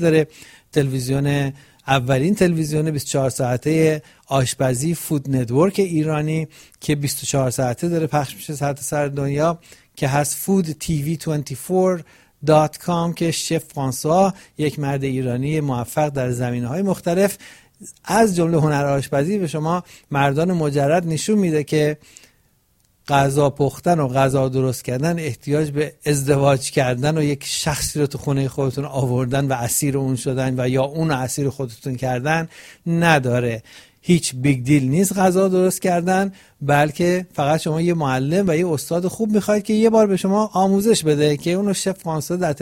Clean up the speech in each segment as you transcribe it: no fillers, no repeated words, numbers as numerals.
داره تلویزیون، اولین تلویزیون 24 ساعته آشپزی فود نتورک ایرانی که 24 ساعته داره پخش میشه سر دنیا که هست foodtv24.com که شف فرانسوا، یک مرد ایرانی موفق در زمینه‌های مختلف از جمله هنر آشپزی، به شما مردان مجرد نشون میده که غذا پختن و غذا درست کردن احتیاج به ازدواج کردن و یک شخصی رو تو خونه خودتون آوردن و اسیر اون شدن و یا اون اسیر خودتون کردن نداره. هیچ بیگ دیل نیست غذا درست کردن، بلکه فقط شما یه معلم و یه استاد خوب میخواید که یه بار به شما آموزش بده که اونو شف فرانسوا در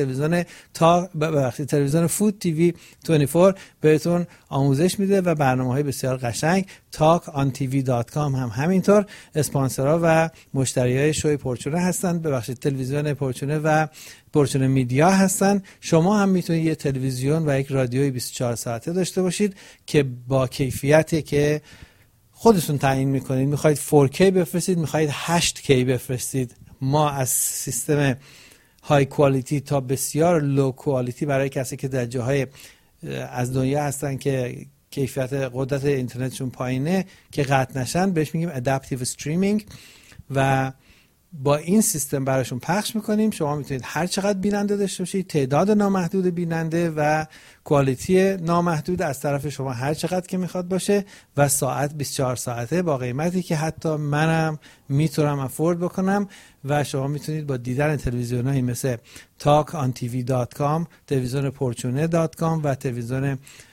تلویزیون فود تیوی 24 بهتون آموزش میده و برنامه‌های بسیار قشنگ. talkontv.com هم همینطور اسپانسرها و مشتریای شوی پرچونه هستن، تلویزیون پرچونه و پرچونه میدیا هستن. شما هم میتونید یه تلویزیون و یک رادیوی 24 ساعته داشته باشید که با کیفیتی که خودتون تعیین میکنید. میخواید 4K بفرستید، میخواید 8K بفرستید. ما از سیستم های کوالیتی تا بسیار لو کوالیتی برای کسی که در جاهای از دنیا هستن که کیفیت قدرت اینترنتشون پایینه که قطع نشن بهش میگیم ادپتیو استریمینگ و با این سیستم براشون پخش میکنیم. شما میتونید هر چقدر بیننده داشته باشید، تعداد نامحدود بیننده و کوالیتی نامحدود از طرف شما هر چقدر که میخواد باشه و ساعت 24 ساعته با قیمتی که حتی منم میتونم افورد بکنم و شما میتونید با دیدن تلویزیونایی مثل talkontv.com، تلویزیون پرچونه.com و تلویزیون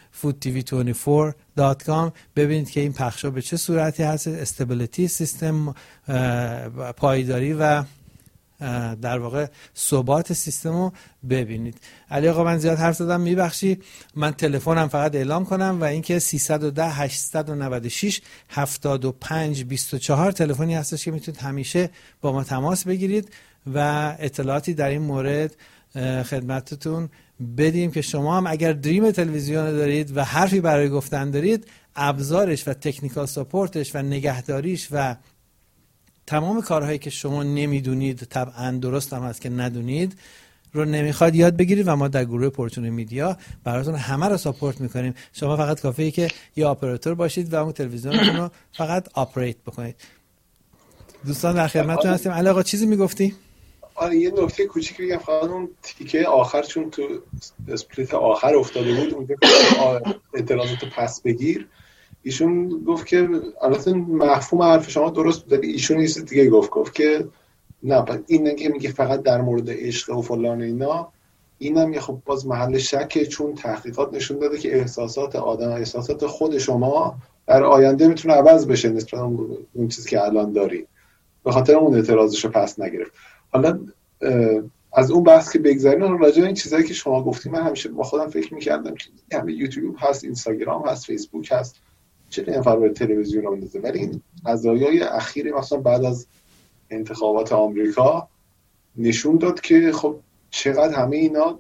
foodtv24.com ببینید که این پخشا به چه صورتی هست، استابیلیتی سیستم، پایداری و در واقع ثبات سیستم رو ببینید. علی آقا من زیاد حرف زدم، میبخشی. من تلفنم فقط اعلام کنم و اینکه 310 896 75 24 تلفنی هستش که میتونید همیشه با ما تماس بگیرید و اطلاعاتی در این مورد خدمتتون بدیم که شما هم اگر دریم تلویزیون دارید و حرفی برای گفتن دارید، ابزارش و تکنیکال ساپورتش و نگهداریش و تمام کارهایی که شما نمیدونید، طبعا درست هم هست که ندونید، رو نمیخواد یاد بگیرید و ما در گروه پرچونه میدیا براتون همه رو ساپورت میکنیم. شما فقط کافیه که یه اپراتور باشید و اون تلویزیونتون رو فقط آپریت بکنید. دوستان در خدمتتون هستیم. علی آقا چیزی میگفتی؟ آره یه نکته کوچیک بگم فقط. اون تیکه آخر چون تو اسپلیت آخر افتاده بود اونجا اعتراضات پس بگیر، ایشون گفت که البته مفهوم حرف شما درست بود، ایشون یه چیز دیگه گفت که نه این که میگه فقط در مورد عشق و فلان اینا، اینم یه خب باز محل شکه، چون تحقیقات نشون داده که احساسات آدم، احساسات خود شما در آینده میتونه عوض بشه نسبت اون چیزی که الان داری. به خاطر اون اعتراضشو پس نگرفت. حالا از اون بحث که بگذاریم، راجع به این چیزایی که شما گفتیم، من همیشه با خودم فکر می‌کردم که همه یوتیوب هست، اینستاگرام هست، فیسبوک هست، چه نفر به تلویزیون رو میندازه، ولی این قضایای اخیر مثلا بعد از انتخابات آمریکا نشون داد که خب چقدر همه اینا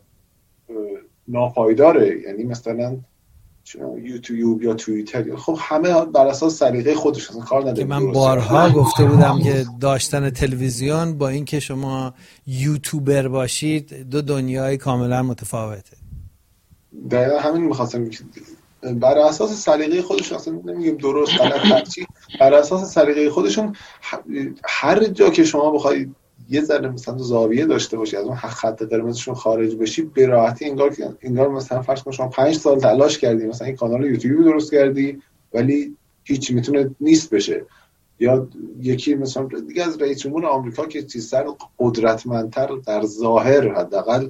ناپایداره. یعنی مثلا یوتیوب یا توییتر، خب همه بر اساس سلیقه خودشون کار نداره. که من بارها گفته بودم که داشتن تلویزیون با اینکه شما یوتیوبر باشید دو دنیای کاملا متفاوته. دقیقا همین می‌خواستم، بر اساس سلیقه خودشون، اصلا نمیگم درست غلط هرچی، بر اساس سلیقه خودشون هر جا که شما بخواید یه ذره مثلا زاویه داشته باشی، از اون خط قرمزشون خارج بشی، به راحتی انگار مثلا فرض کن شما 5 سال تلاش کردی مثلا این کانال یوتیوب درست کردی ولی هیچ میتونه نیست بشه. یا یکی مثلا دیگه از رئیس جمهور آمریکا که چیزتر قدرتمندتر در ظاهر، حداقل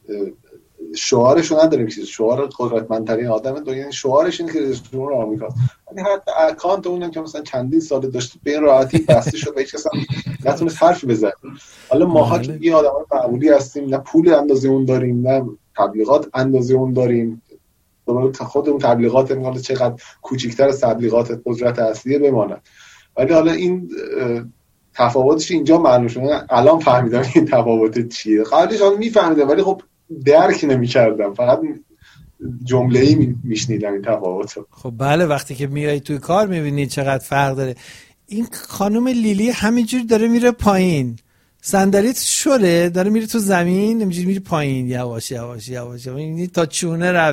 شعارش رو نداریم که شعار قدرتمندترین آدم دنیا، یعنی شعارش اینه که رئیس جمهور آمریکاست، یعنی حتی اکانت اونم که مثلا چندین سال داشته به این راحتی بسته شد و هیچ کس نتونست حرف بزنه. حالا ماها که یه آدمای معمولی هستیم، نه پول اندازه اون داریم، نه تبلیغات اندازه اون داریم، خودمون تبلیغات حالا چقدر کوچیک‌تر از تبلیغات قدرت اصلیه بماند، ولی حالا این تفاوتش اینجا معلوم شده. الان فهمیدم این تفاوت چیه، قبلش اون میفهمیدم ولی خب درک نمی‌کردم، فقط جمله‌ای میشنیدم این تفاوتو. خب بله، وقتی که میای توی کار میبینید چقدر فرق داره. این خانم لیلی همینجوری داره میره پایین، صندلیت شله داره میره تو زمین، میری پایین یواش یواش یواش، میبینی تا چونه